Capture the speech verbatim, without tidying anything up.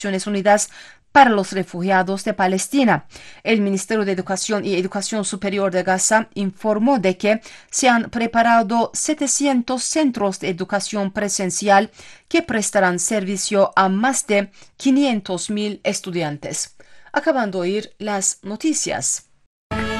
Naciones Unidas para los Refugiados de Palestina. El Ministerio de Educación y Educación Superior de Gaza informó de que se han preparado setecientos centros de educación presencial que prestarán servicio a más de quinientos mil estudiantes. Acaban de oír las noticias.